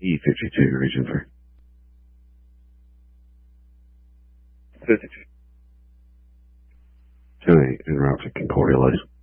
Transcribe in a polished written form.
E52, region 3. 52. 10-8, en route to Concordia Light.